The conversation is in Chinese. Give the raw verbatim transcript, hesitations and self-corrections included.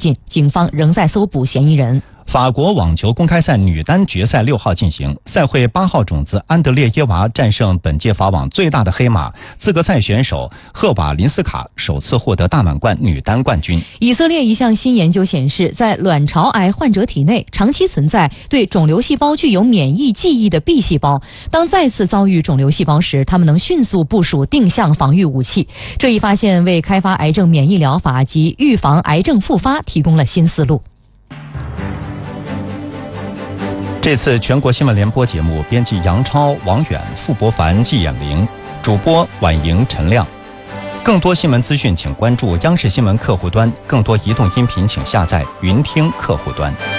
进，警方仍在搜捕嫌疑人。 法国网球公开赛女单决赛六号进行，赛会八号种子安德烈耶娃战胜本届法网最大的黑马资格赛选手赫瓦林斯卡，首次获得大满贯女单冠军。 以色列一项新研究显示，在卵巢癌患者体内长期存在对肿瘤细胞具有免疫记忆的 B 细胞，当再次遭遇肿瘤细胞时，它们能迅速部署定向防御武器。这一发现为开发癌症免疫疗法及预防癌症复发提供了新思路。 这次全国新闻联播节目编辑杨超、王远、傅博凡、季衍玲，主播婉莹、陈亮。更多新闻资讯请关注央视新闻客户端，更多移动音频请下载云听客户端。